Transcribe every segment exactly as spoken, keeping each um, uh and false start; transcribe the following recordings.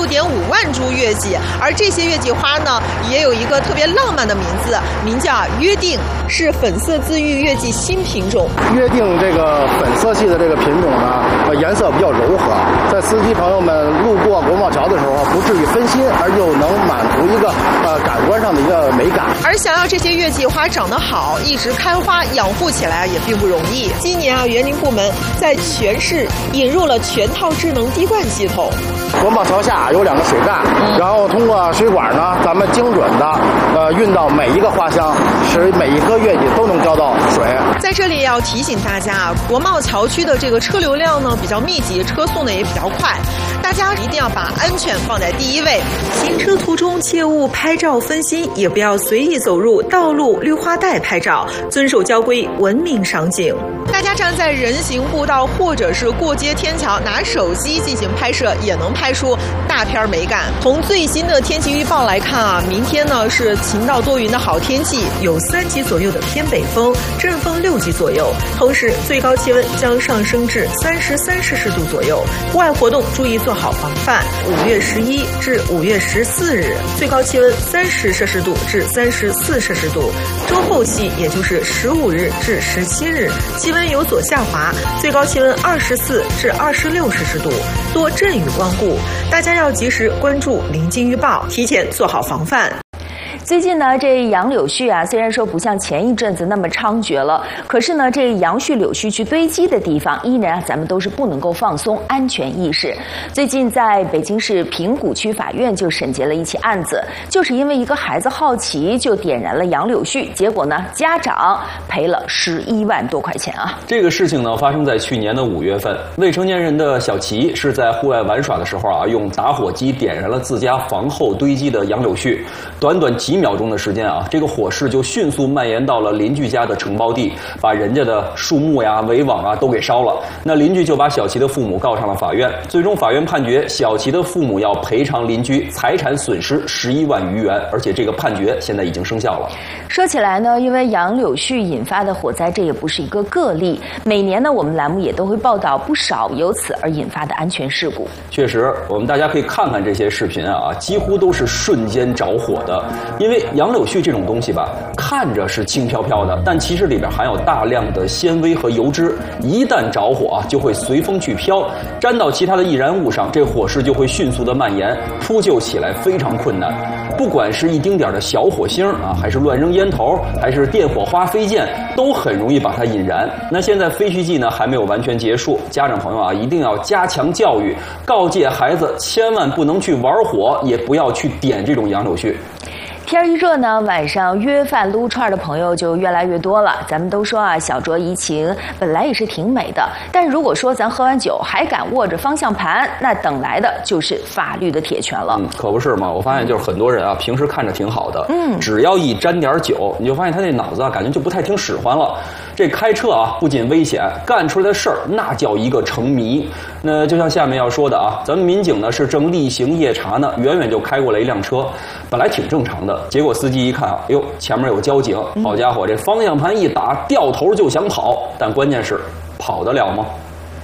六点五万株月季，而这些月季花呢，也有一个特别浪漫的名字，名叫约定，是粉色自愈月季新品种。 约定这个粉色系的这个品种呢，呃，颜色比较柔和，在司机朋友们路过国贸桥的时候，不至于分心，而又能满足一个呃感官上的一个美感。 而想要这些月季花长得好，一直开花养护起来也并不容易。今年啊，园林部门在全市引入了全套智能滴灌系统。 国贸桥下有两个水站，然后通过水管呢，咱们精准的呃运到每一个花箱，使每一颗月季都能浇到水。 在这里要提醒大家啊，国贸桥区的这个车流量呢比较密集，车速呢也比较快，大家一定要把安全放在第一位。行车途中切勿拍照分心，也不要随意走入道路绿化带拍照，遵守交规，文明赏景。大家站在人行步道或者是过街天桥，拿手机进行拍摄，也能拍出大片美感。从最新的天气预报来看啊，明天呢是晴到多云的好天气，有三级左右的偏北风，阵风六级左右，同时最高气温将上升至三十三摄氏度左右。户外活动注意做好防范。五月十一至五月十四日，最高气温三十摄氏度至三十四摄氏度。周后期也就是十五日至十七日，气温有所下滑，最高气温二十四至二十六摄氏度，多阵雨光顾，大家要及时关注临近预报，提前做好防范。 最近呢，这杨柳絮啊，虽然说不像前一阵子那么猖獗了，可是呢，这杨絮、柳絮去堆积的地方，依然咱们都是不能够放松安全意识。最近在北京市平谷区法院就审结了一起案子，就是因为一个孩子好奇就点燃了杨柳絮，结果呢，家长赔了十一万多块钱啊。 这个事情呢，发生在去年的五月份，未成年人的小齐是在户外玩耍的时候啊，用打火机点燃了自家房后堆积的杨柳絮，短短几。几秒钟的时间啊，这个火势就迅速蔓延到了邻居家的承包地，把人家的树木呀、围网啊都给烧了。那邻居就把小齐的父母告上了法院，最终法院判决小齐的父母要赔偿邻居财产损失十一万余元，而且这个判决现在已经生效了。 说起来呢，因为杨柳絮引发的火灾，这也不是一个个例。每年呢，我们栏目也都会报道不少由此而引发的安全事故。 确实，我们大家可以看看这些视频啊，几乎都是瞬间着火的。因为杨柳絮这种东西吧，看着是轻飘飘的，但其实里边含有大量的纤维和油脂，一旦着火啊，就会随风去飘，沾到其他的易燃物上，这火势就会迅速的蔓延，扑救起来非常困难。不管是一丁点的小火星啊，还是乱扔烟头，还是电火花飞溅，都很容易把它引燃。那现在废墟季呢还没有完全结束，家长朋友啊一定要加强教育，告诫孩子千万不能去玩火，也不要去点这种杨柳絮。 天一热呢，晚上约饭撸串的朋友就越来越多了。咱们都说啊，小酌怡情本来也是挺美的，但如果说咱喝完酒还敢握着方向盘，那等来的就是法律的铁拳了。 嗯，可不是嘛！我发现就是很多人啊，平时看着挺好的，嗯，只要一沾点酒，你就发现他那脑子啊，感觉就不太听使唤了。这开车啊，不仅危险，干出来的事儿那叫一个成谜。那就像下面要说的啊，咱们民警呢是正例行夜查呢，远远就开过来一辆车，本来挺正常的，结果司机一看啊，哟，前面有交警，好家伙，这方向盘一打，掉头就想跑，但关键是跑得了吗？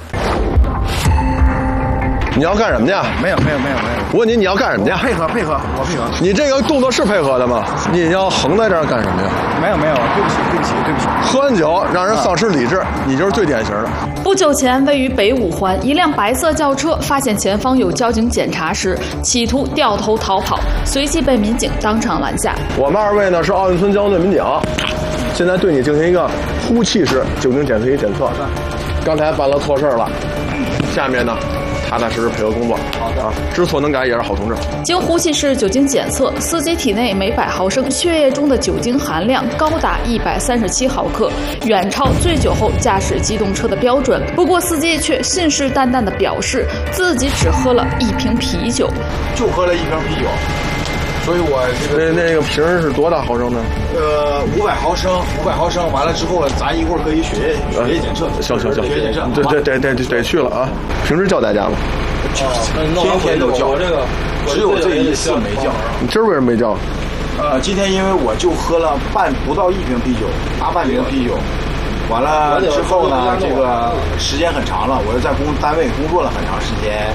你要干什么去？ 没有没有没有没有。 我问你，你要干什么去？ 配合配合，我配合。 你这个动作是配合的吗？你要横在这儿干什么呀？ 没有没有，对不起对不起对不起。 喝完酒让人丧失理智，你就是最典型的。 不久前，位于北五环一辆白色轿车发现前方有交警检查时，企图掉头逃跑，随即被民警当场拦下。 我们二位呢是奥运村交通队民警，现在对你进行一个呼气式酒精检测仪检测。刚才办了错事了，下面呢？踏踏实实配合工作，好的啊，知错能改也是好同志。 经呼气式酒精检测，司机体内每百毫升血液中的酒精含量高达一百三十七毫克，远超醉酒后驾驶机动车的标准。不过，司机却信誓旦旦地表示自己只喝了一瓶啤酒， 就喝了一瓶啤酒。所以我这个那那个瓶是多大毫升呢？ 呃，五百毫升，五百毫升完了之后，咱一会儿可以血液血液检测。 行行行， 血液检测。 对对对对对得去了啊！平时叫大家吗？ 天天都叫，这个只有这一次没叫。 你今儿为什么没叫？ 呃，今天因为我就喝了半不到一瓶啤酒，大半瓶啤酒。完了之后呢，这个时间很长了，我又在工单位工作了很长时间。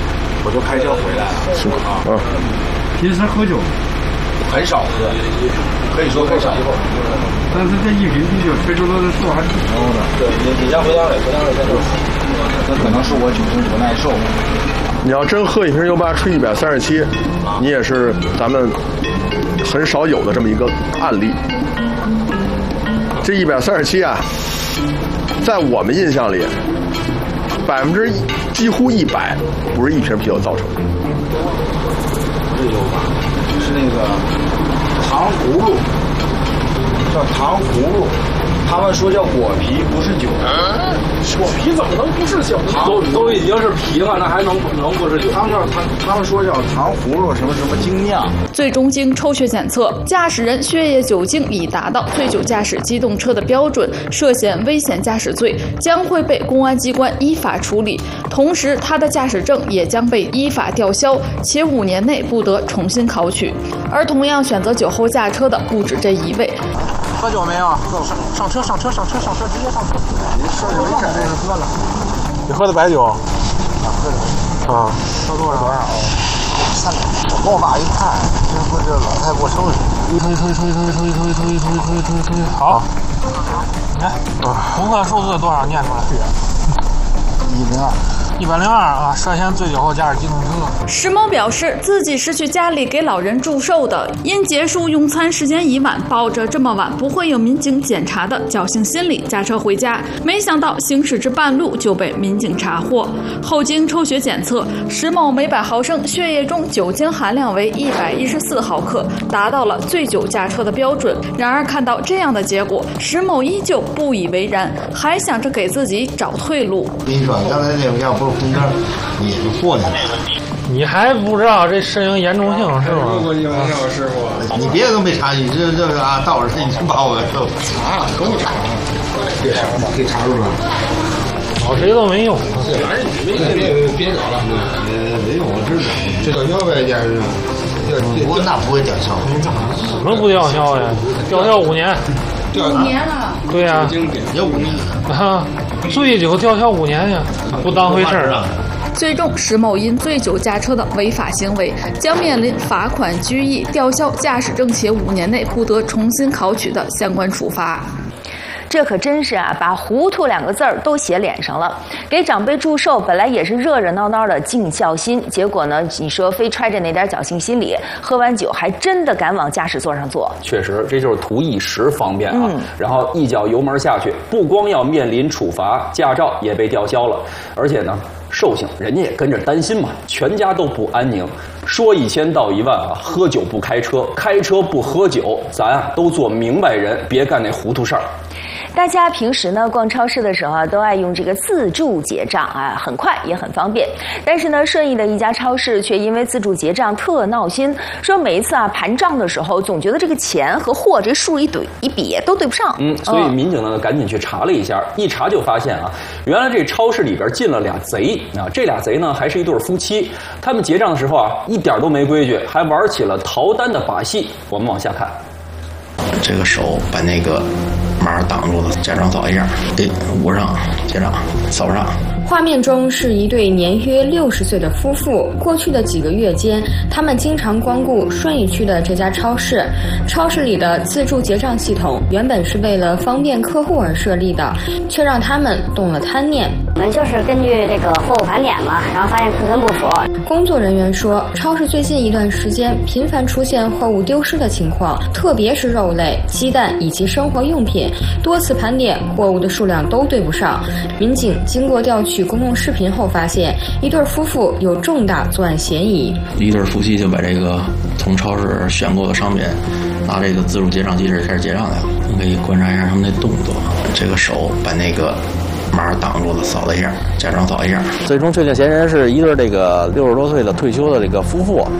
我就开车回来了。 辛苦啊！ 平时喝酒很少喝，可以说很少喝。 但是这一瓶啤酒推出的数还挺高的。 对，你你家回家里，回家里再说。那可能是我酒精不耐受。 你要真喝一瓶酒吧吹一百三十七，你也是咱们很少有的这么一个案例。这一百三十七啊，在我们印象里，百分之几乎一百不是一瓶啤酒造成的。 这酒吧是那个糖葫芦，叫糖葫芦。他们说叫果皮，不是酒。 果皮怎么能不是酒？都都已经是皮了，那还能能不是酒？ 他们叫他他们说叫糖葫芦什么什么精酿。 最终经抽血检测，驾驶人血液酒精已达到醉酒驾驶机动车的标准，涉嫌危险驾驶罪，将会被公安机关依法处理。同时，他的驾驶证也将被依法吊销，且五年内不得重新考取。而同样选择酒后驾车的不止这一位。 喝酒没有？上车，上车，上车，上车，直接上车。你说的没事，这是喝了。你喝的白酒？啊，喝的。啊，喝多少？多少？三两。我往爸一看，这不这老太给我收拾。一抽一抽一抽一抽一抽一抽一抽一抽一抽一抽一抽一抽。好。你看，红色数字多少？念出来。一零二。一百零二啊！涉嫌醉酒后驾驶机动车。 石某表示，自己是去家里给老人祝寿的，因结束用餐时间已晚，抱着这么晚不会有民警检查的侥幸心理驾车回家，没想到行驶至半路就被民警查获。后经抽血检测，石某每百毫升血液中酒精含量为一百一十四毫克，达到了醉酒驾车的标准。然而看到这样的结果，石某依旧不以为然，还想着给自己找退路。 跟你说，刚才那要不是红灯，你也就过去了。 你还不知道这事情严重性是吗？ 如果你玩笑师傅，你别的都没查，你这这个啊，到了你真把我给查了，够查了，别查了，可以查出来。 找谁都没用。 别别别找了，没用，我知道。这吊销呗，家人。我那不会吊销。 怎么不吊销呀？吊销五年。 五年了。 对呀。 也五年。 啊，醉酒吊销五年呀，不当回事儿啊。 最终，石某因醉酒驾车的违法行为，将面临罚款、拘役、吊销驾驶证，且五年内不得重新考取的相关处罚。 这可真是啊，把糊涂两个字儿都写脸上了。给长辈祝寿本来也是热热闹闹的尽孝心，结果呢，你说非揣着那点侥幸心理，喝完酒还真的敢往驾驶座上坐。 确实，这就是图一时方便啊。嗯、然后一脚油门下去，不光要面临处罚，驾照也被吊销了，而且呢，寿星人家也跟着担心嘛，全家都不安宁。说一千道一万啊，喝酒不开车，开车不喝酒，咱啊都做明白人，别干那糊涂事儿。 大家平时呢逛超市的时候啊，都爱用这个自助结账啊，很快也很方便。但是呢，顺义的一家超市却因为自助结账特闹心，说每一次啊盘账的时候，总觉得这个钱和货这数一对一比都对不上。 嗯，所以民警呢赶紧去查了一下，一查就发现啊，原来这超市里边进了俩贼啊，这俩贼呢还是一对夫妻，他们结账的时候啊一点都没规矩，还玩起了逃单的把戏。我们往下看， 这个手把那个码挡住了，假装扫一下，对，捂上结账，扫上。 画面中是一对年约六十岁的夫妇。过去的几个月间，他们经常光顾顺义区的这家超市。超市里的自助结账系统原本是为了方便客户而设立的，却让他们动了贪念。 我们就是根据这个货物盘点嘛，然后发现库存不符。 工作人员说，超市最近一段时间频繁出现货物丢失的情况，特别是肉类、鸡蛋以及生活用品，多次盘点货物的数量都对不上。民警经过调取公共视频后发现，一对夫妇有重大作案嫌疑。 一对夫妻就把这个从超市选购的商品拿这个自助结账机制开始结账来了。你可以观察一下他们的动作，这个手把那个码挡住了，扫了一下，假装扫一下。 最终确定嫌疑人是一对这个六十多岁的退休的这个夫妇。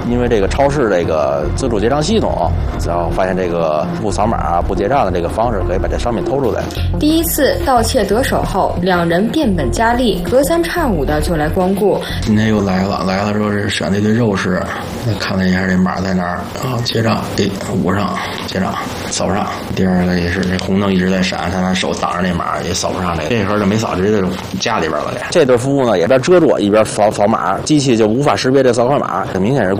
因为这个超市这个自助结账系统，只要发现这个不扫码不结账的这个方式，可以把这商品偷出来。 第一次盗窃得手后，两人变本加厉，隔三差五的就来光顾。 今天又来了，来了之后是选了一堆肉食，看了一下这码在哪儿啊？结账，哎，捂上，结账，扫不上。第二个也是这红灯一直在闪，他拿手挡着那码也扫不上这个，这盒就没扫，直接就家里边了。这对服务呢，也边遮住一边扫扫码，机器就无法识别这扫码码，明显是。